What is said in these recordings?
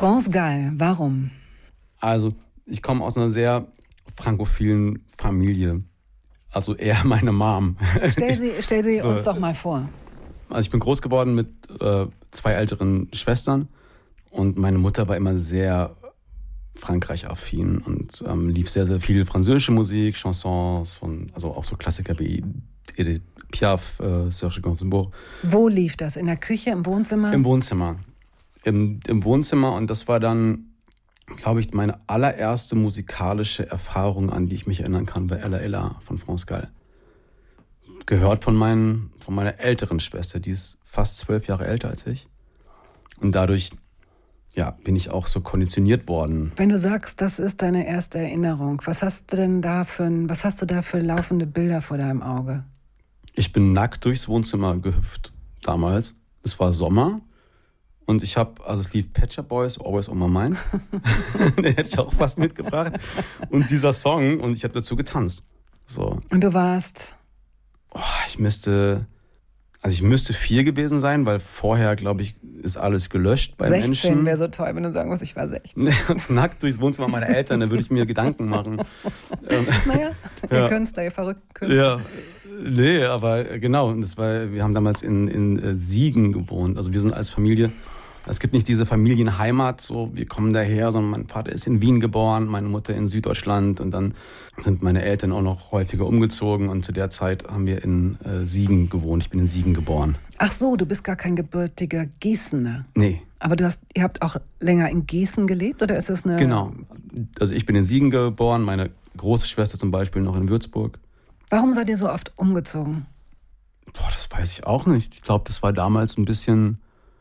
France Gall, warum? Also, ich komme aus einer sehr frankophilen Familie. Also eher meine Mom. Stell sie uns doch mal vor. Also ich bin groß geworden mit 2 älteren Schwestern und meine Mutter war immer sehr Frankreich-affin und lief sehr, sehr viel französische Musik, Chansons, also auch so Klassiker wie Edith Piaf, Serge Gainsbourg. Wo lief das? In der Küche, im Wohnzimmer? Im Wohnzimmer. Im Wohnzimmer, und das war dann, glaube ich, meine allererste musikalische Erfahrung, an die ich mich erinnern kann, bei Ella Ella von France Gall. Gehört von meiner älteren Schwester, die ist fast 12 Jahre älter als ich. Und dadurch bin ich auch so konditioniert worden. Wenn du sagst, das ist deine erste Erinnerung, was hast du da für laufende Bilder vor deinem Auge? Ich bin nackt durchs Wohnzimmer gehüpft damals. Es war Sommer und es lief Pet Shop Boys, Always on My Mind. Den hätte ich auch fast mitgebracht. Und dieser Song, und ich habe dazu getanzt. So. Und du warst? Ich müsste 4 gewesen sein, weil vorher, glaube ich, ist alles gelöscht bei 16 Menschen. 16 wäre so toll, wenn du sagen musst, ich war 16. Und nackt durchs Wohnzimmer meiner Eltern, da würde ich mir Gedanken machen. Naja, ihr Künstler, ihr verrückten Künstler. Ja, nee, aber genau. Wir haben damals in Siegen gewohnt. Also wir sind als Familie, es gibt nicht diese Familienheimat, so wir kommen daher, sondern mein Vater ist in Wien geboren, meine Mutter in Süddeutschland, und dann sind meine Eltern auch noch häufiger umgezogen, und zu der Zeit haben wir in Siegen gewohnt. Ich bin in Siegen geboren. Ach so, du bist gar kein gebürtiger Gießener. Nee. Aber ihr habt auch länger in Gießen gelebt, oder ist das eine... Genau. Also ich bin in Siegen geboren, meine große Schwester zum Beispiel noch in Würzburg. Warum seid ihr so oft umgezogen? Das weiß ich auch nicht. Ich glaube, das war damals ein bisschen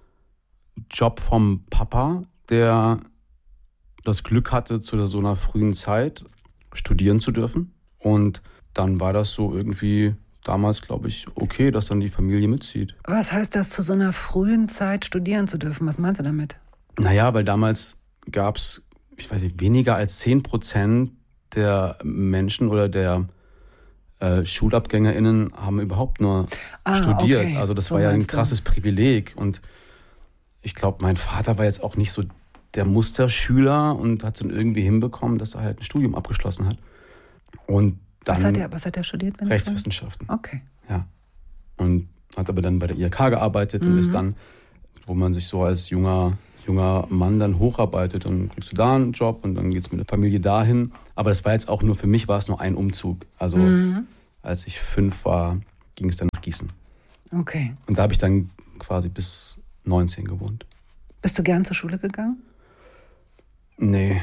Job vom Papa, der das Glück hatte, zu so einer frühen Zeit studieren zu dürfen. Und dann war das so irgendwie damals, glaube ich, okay, dass dann die Familie mitzieht. Was heißt das, zu so einer frühen Zeit studieren zu dürfen? Was meinst du damit? Naja, weil damals gab es, ich weiß nicht, weniger als 10% der Menschen oder der SchulabgängerInnen haben überhaupt nur studiert. Okay. Also das So war ja ein meinst du. krasses Privileg. Und ich glaube, mein Vater war jetzt auch nicht so der Musterschüler und hat es dann irgendwie hinbekommen, dass er halt ein Studium abgeschlossen hat. Und dann Was hat er studiert? Rechtswissenschaften. Okay. Ja. Und hat aber dann bei der IHK gearbeitet und ist dann, wo man sich so als junger Mann dann hocharbeitet, dann kriegst du da einen Job und dann geht's mit der Familie dahin. Aber das war jetzt auch nur, für mich war es nur ein Umzug. Also als ich 5 war, ging es dann nach Gießen. Okay. Und da habe ich dann quasi bis 19 gewohnt. Bist du gern zur Schule gegangen? Nee.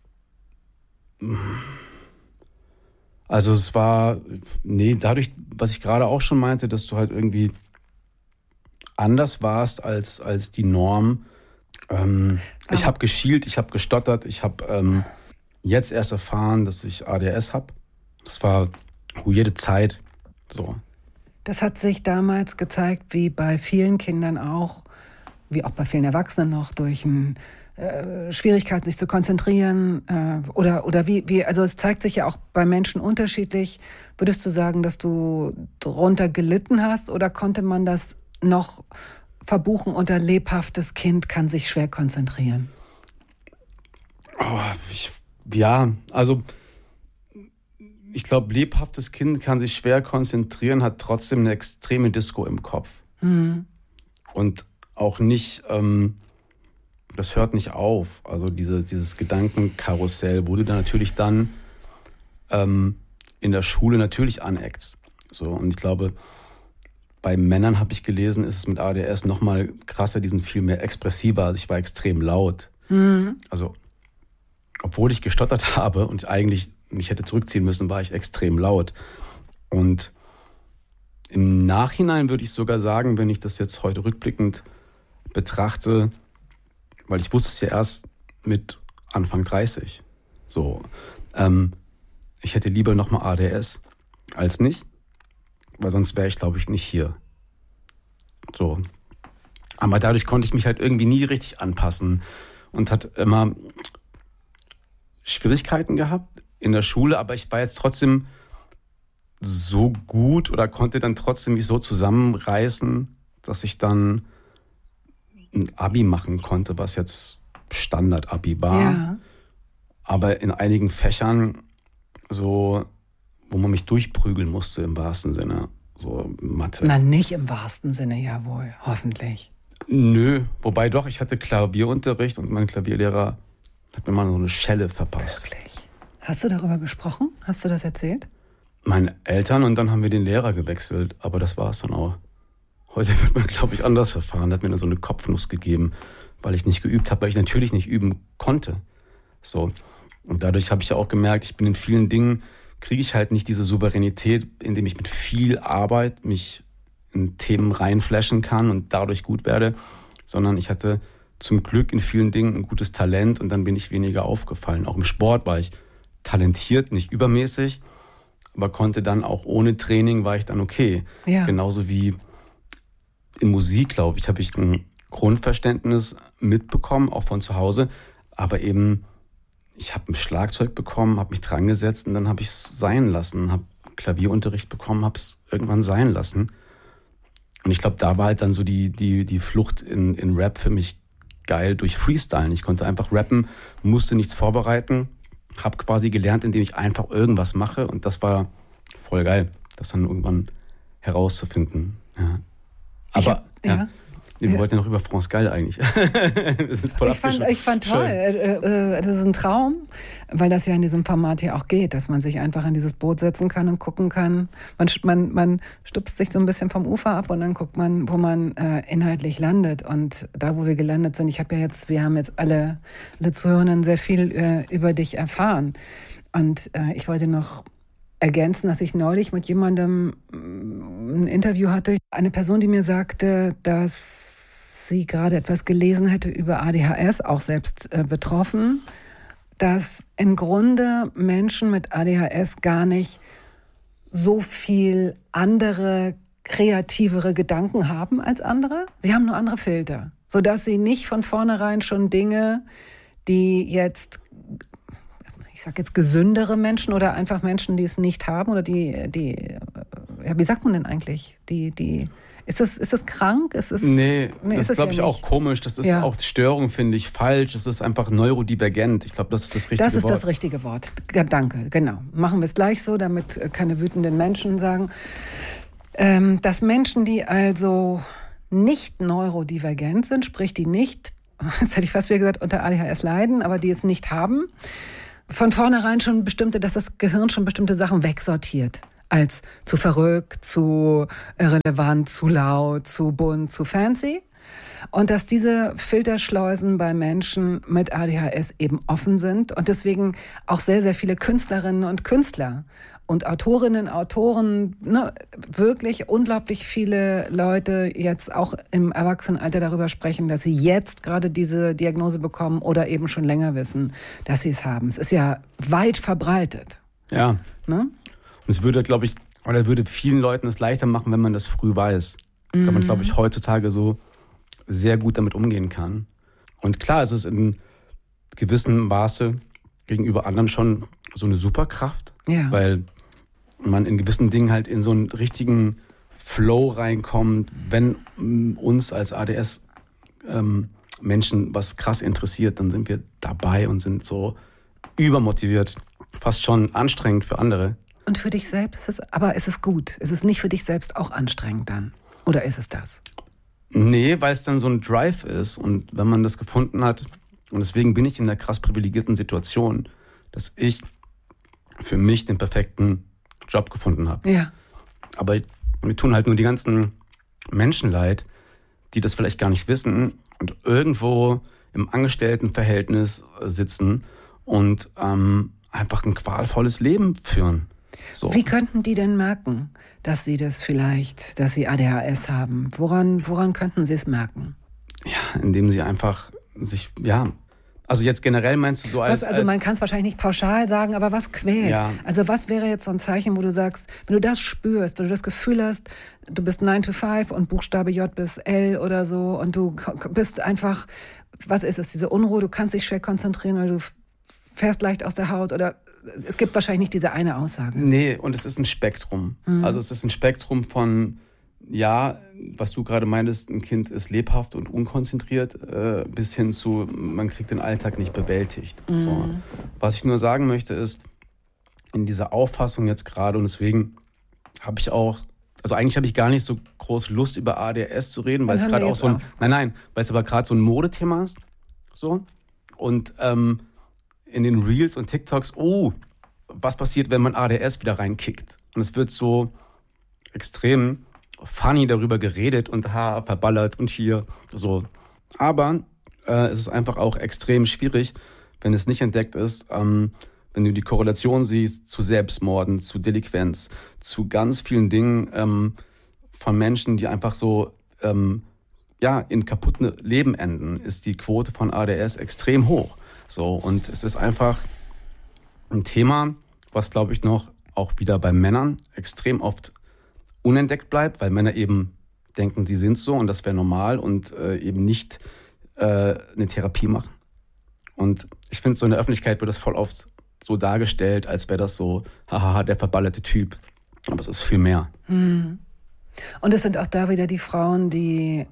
Also es war, dadurch, was ich gerade auch schon meinte, dass du halt irgendwie anders warst als die Norm. Ich habe geschielt, ich habe gestottert, ich habe jetzt erst erfahren, dass ich ADHS habe. Das war jede Zeit so. Das hat sich damals gezeigt, wie bei vielen Kindern auch, wie auch bei vielen Erwachsenen noch, durch Schwierigkeiten, sich zu konzentrieren oder wie, also es zeigt sich ja auch bei Menschen unterschiedlich. Würdest du sagen, dass du darunter gelitten hast, oder konnte man das noch verbuchen unter lebhaftes Kind kann sich schwer konzentrieren? Also ich glaube, lebhaftes Kind kann sich schwer konzentrieren, hat trotzdem eine extreme Disco im Kopf. Und auch nicht, das hört nicht auf. Also dieses Gedankenkarussell, wo du dann natürlich dann in der Schule natürlich aneckst. So, und ich glaube, bei Männern, habe ich gelesen, ist es mit ADS noch mal krasser, die sind viel mehr expressiver. Also ich war extrem laut. Also, obwohl ich gestottert habe und eigentlich mich hätte zurückziehen müssen, war ich extrem laut. Und im Nachhinein würde ich sogar sagen, wenn ich das jetzt heute rückblickend betrachte, weil ich wusste es ja erst mit Anfang 30. So, ich hätte lieber nochmal ADS als nicht, weil sonst wäre ich, glaube ich, nicht hier. So. Aber dadurch konnte ich mich halt irgendwie nie richtig anpassen und hatte immer Schwierigkeiten gehabt in der Schule, aber ich war jetzt trotzdem so gut oder konnte dann trotzdem mich so zusammenreißen, dass ich dann ein Abi machen konnte, was jetzt Standard-Abi war. Ja. Aber in einigen Fächern so, wo man mich durchprügeln musste im wahrsten Sinne. So Mathe. Na, nicht im wahrsten Sinne, jawohl, hoffentlich. Nö, wobei doch, ich hatte Klavierunterricht und mein Klavierlehrer hat mir mal so eine Schelle verpasst. Wirklich? Hast du darüber gesprochen? Hast du das erzählt? Meine Eltern und dann haben wir den Lehrer gewechselt, aber das war es dann auch. Heute wird man, glaube ich, anders verfahren. Er hat mir dann so eine Kopfnuss gegeben, weil ich nicht geübt habe, weil ich natürlich nicht üben konnte. So. Und dadurch habe ich ja auch gemerkt, ich bin in vielen Dingen, kriege ich halt nicht diese Souveränität, indem ich mit viel Arbeit mich in Themen reinflashen kann und dadurch gut werde, sondern ich hatte zum Glück in vielen Dingen ein gutes Talent und dann bin ich weniger aufgefallen. Auch im Sport war ich talentiert, nicht übermäßig, aber konnte dann auch ohne Training, war ich dann okay. Ja. Genauso wie in Musik, glaube ich, habe ich ein Grundverständnis mitbekommen, auch von zu Hause, aber eben ich habe ein Schlagzeug bekommen, habe mich dran gesetzt und dann habe ich es sein lassen, habe Klavierunterricht bekommen, habe es irgendwann sein lassen. Und ich glaube, da war halt dann so die Flucht in Rap für mich geil durch Freestylen. Ich konnte einfach rappen, musste nichts vorbereiten, habe quasi gelernt, indem ich einfach irgendwas mache und das war voll geil, das dann irgendwann herauszufinden. Ja. Aber ja. Nee, wir wollten ja noch über France Gall eigentlich. Ich fand toll. Das ist ein Traum, weil das ja in diesem Format hier auch geht, dass man sich einfach in dieses Boot setzen kann und gucken kann. Man stupst sich so ein bisschen vom Ufer ab und dann guckt man, wo man inhaltlich landet. Und da, wo wir gelandet sind, wir haben jetzt alle Zuhörerinnen sehr viel über dich erfahren. Und ich wollte noch ergänzen, dass ich neulich mit jemandem ein Interview hatte. Eine Person, die mir sagte, dass sie gerade etwas gelesen hätte über ADHS, auch selbst betroffen, dass im Grunde Menschen mit ADHS gar nicht so viel andere, kreativere Gedanken haben als andere. Sie haben nur andere Filter, sodass sie nicht von vornherein schon Dinge, die jetzt ich sage jetzt gesündere Menschen oder einfach Menschen, die es nicht haben oder wie sagt man denn eigentlich? Ist das krank? Nee, das ist, glaube ich, auch komisch. Das ist auch Störung, finde ich, falsch. Das ist einfach neurodivergent. Ich glaube, das ist das richtige Wort. Das ist das richtige Wort. Ja, danke, genau. Machen wir es gleich so, damit keine wütenden Menschen sagen. Dass Menschen, die also nicht neurodivergent sind, sprich die nicht, jetzt hätte ich fast wieder gesagt, unter ADHS leiden, aber die es nicht haben, von vornherein schon dass das Gehirn schon bestimmte Sachen wegsortiert. Als zu verrückt, zu irrelevant, zu laut, zu bunt, zu fancy. Und dass diese Filterschleusen bei Menschen mit ADHS eben offen sind und deswegen auch sehr, sehr viele Künstlerinnen und Künstler und Autorinnen, Autoren, wirklich unglaublich viele Leute jetzt auch im Erwachsenenalter darüber sprechen, dass sie jetzt gerade diese Diagnose bekommen oder eben schon länger wissen, dass sie es haben. Es ist ja weit verbreitet. Ja. Ne? Und es würde, glaube ich, oder würde vielen Leuten es leichter machen, wenn man das früh weiß. Weil man, glaube ich, heutzutage so sehr gut damit umgehen kann. Und klar, es ist in gewissem Maße gegenüber anderen schon so eine Superkraft, weil man in gewissen Dingen halt in so einen richtigen Flow reinkommt, wenn uns als ADS-Menschen was krass interessiert, dann sind wir dabei und sind so übermotiviert, fast schon anstrengend für andere. Und für dich selbst ist es gut? Ist es nicht für dich selbst auch anstrengend dann? Oder ist es das? Nee, weil es dann so ein Drive ist und wenn man das gefunden hat, und deswegen bin ich in der krass privilegierten Situation, dass ich für mich den perfekten Job gefunden habe. Ja. Aber mir tun halt nur die ganzen Menschen leid, die das vielleicht gar nicht wissen und irgendwo im Angestelltenverhältnis sitzen und einfach ein qualvolles Leben führen. So. Wie könnten die denn merken, dass sie ADHS haben? Woran könnten sie es merken? Ja, indem sie einfach sich, also jetzt generell meinst du so als... man kann es wahrscheinlich nicht pauschal sagen, aber was quält? Ja. Also was wäre jetzt so ein Zeichen, wo du sagst, wenn du das spürst, wenn du das Gefühl hast, du bist 9 to 5 und Buchstabe J bis L oder so und du bist einfach, was ist es, diese Unruhe, du kannst dich schwer konzentrieren oder du fährst leicht aus der Haut oder... Es gibt wahrscheinlich nicht diese eine Aussage. Nee, und es ist ein Spektrum. Also es ist ein Spektrum von ja, was du gerade meintest, ein Kind ist lebhaft und unkonzentriert, bis hin zu, man kriegt den Alltag nicht bewältigt. So. Was ich nur sagen möchte ist, in dieser Auffassung jetzt gerade, und deswegen habe ich auch, also eigentlich habe ich gar nicht so groß Lust, über ADHS zu reden, weil es gerade auch so ein, weil es aber gerade so ein Modethema ist. So. Und in den Reels und TikToks, was passiert, wenn man ADHS wieder reinkickt? Und es wird so extrem funny darüber geredet und verballert und hier so. Aber es ist einfach auch extrem schwierig, wenn es nicht entdeckt ist, wenn du die Korrelation siehst zu Selbstmorden, zu Delinquenz, zu ganz vielen Dingen von Menschen, die einfach so in kaputten Leben enden, ist die Quote von ADS extrem hoch. So, und es ist einfach ein Thema, was, glaube ich, noch auch wieder bei Männern extrem oft unentdeckt bleibt, weil Männer eben denken, sie sind so und das wäre normal und eben nicht eine Therapie machen. Und ich finde, so in der Öffentlichkeit wird das voll oft so dargestellt, als wäre das so, haha, der verballerte Typ. Aber es ist viel mehr. Und es sind auch da wieder die Frauen, die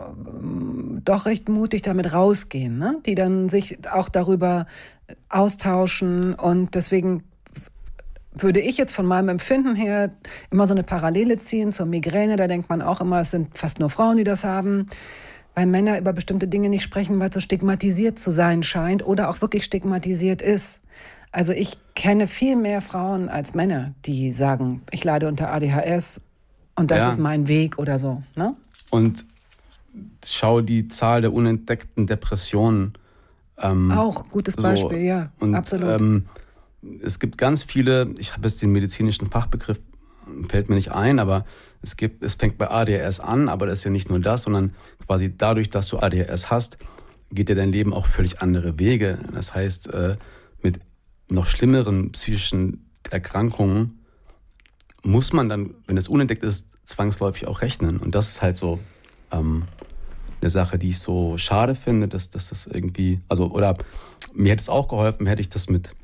doch recht mutig damit rausgehen, ne? Die dann sich auch darüber austauschen. Und deswegen würde ich jetzt von meinem Empfinden her immer so eine Parallele ziehen zur Migräne. Da denkt man auch immer, es sind fast nur Frauen, die das haben. Weil Männer über bestimmte Dinge nicht sprechen, weil es so stigmatisiert zu sein scheint oder auch wirklich stigmatisiert ist. Also ich kenne viel mehr Frauen als Männer, die sagen, ich leide unter ADHS und das ist mein Weg oder so. Ne? Und schau die Zahl der unentdeckten Depressionen. Auch gutes Beispiel, ja, und, absolut. Es gibt ganz viele, ich habe jetzt den medizinischen Fachbegriff, fällt mir nicht ein, aber es fängt bei ADHS an, aber das ist ja nicht nur das, sondern quasi dadurch, dass du ADHS hast, geht dir dein Leben auch völlig andere Wege. Das heißt, mit noch schlimmeren psychischen Erkrankungen muss man dann, wenn es unentdeckt ist, zwangsläufig auch rechnen. Und das ist halt so eine Sache, die ich so schade finde, dass das irgendwie, oder mir hätte es auch geholfen, hätte ich das mit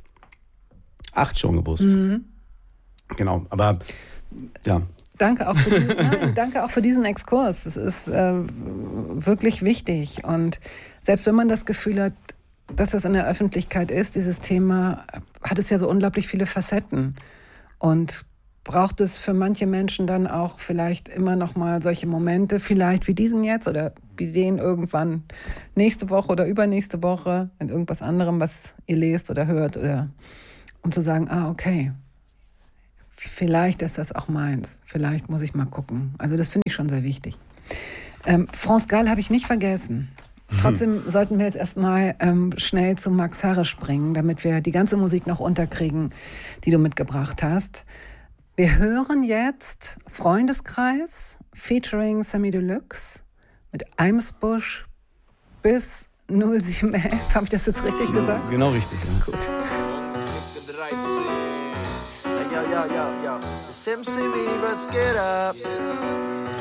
8 schon gewusst. Genau, aber ja. Danke auch für diesen Exkurs. Es ist wirklich wichtig. Und selbst wenn man das Gefühl hat, dass das in der Öffentlichkeit ist, dieses Thema, hat es ja so unglaublich viele Facetten. Und braucht es für manche Menschen dann auch vielleicht immer noch mal solche Momente, vielleicht wie diesen jetzt oder wie den irgendwann nächste Woche oder übernächste Woche in irgendwas anderem, was ihr lest oder hört, oder um zu sagen, okay, vielleicht ist das auch meins. Vielleicht muss ich mal gucken. Also das finde ich schon sehr wichtig. France Gall habe ich nicht vergessen. Trotzdem sollten wir jetzt erstmal schnell zu Max Herre springen, damit wir die ganze Musik noch unterkriegen, die du mitgebracht hast. Wir hören jetzt Freundeskreis featuring Samy Deluxe mit Eimsbusch bis 0711. Habe ich das jetzt richtig gesagt? Genau richtig. Ja. Gut. Yo, yo, yo, yo. It's MCB, let's get up.